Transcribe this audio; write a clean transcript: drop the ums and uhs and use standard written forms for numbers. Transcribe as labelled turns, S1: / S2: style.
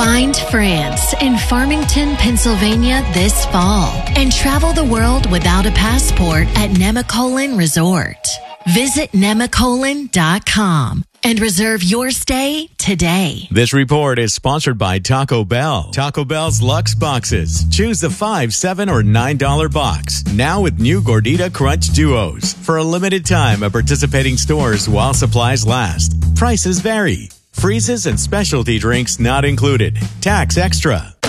S1: Find France in Farmington, Pennsylvania this fall and travel the world without a passport at Nemacolin Resort. Visit Nemacolin.com and reserve your stay today.
S2: This report is sponsored by Taco Bell. Taco Bell's Luxe Boxes. Choose the $5, $7, or $9 box. Now with new Gordita Crunch Duos. For a limited time at participating stores while supplies last. Prices vary. Freezes and specialty drinks not included. Tax extra.